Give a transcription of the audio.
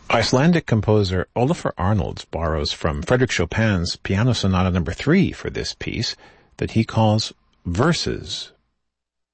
Icelandic composer Olafur Arnalds borrows from Frédéric Chopin's Piano Sonata No. 3 for this piece that he calls Verses